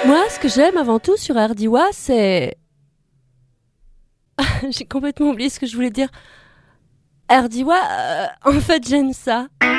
Moi, ce que j'aime avant tout sur Ardiwa, c'est... J'ai complètement oublié ce que je voulais dire. Ardiwa, en fait, j'aime ça.